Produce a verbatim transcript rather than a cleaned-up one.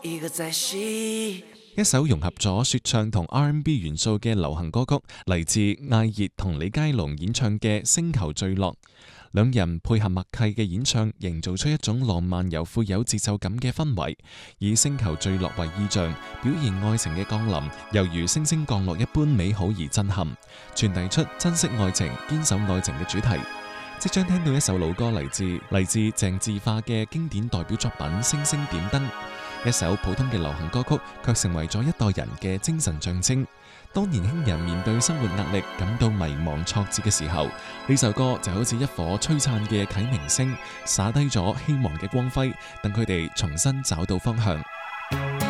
一首融合咗說唱同 R and B 元素嘅流行歌曲，嚟自艾熱同李佳隆演唱嘅《星球墜落》。兩人配合默契嘅演唱，營造出一種浪漫又富有節奏感嘅氛圍，以星球墜落為意象，表現愛情嘅降臨，猶如星星降落一般美好而震撼，傳遞出珍惜愛情、堅守愛情嘅主題。即將聽到一首老歌，嚟自嚟自鄭智化嘅經典代表作品《星星點燈》。一首普通嘅流行歌曲，卻成為咗一代人嘅精神象徵。當年輕人面對生活壓力，感到迷茫挫折嘅時候，呢首歌就好似一顆璀璨嘅啟明星，灑低咗希望嘅光輝，等佢哋重新找到方向。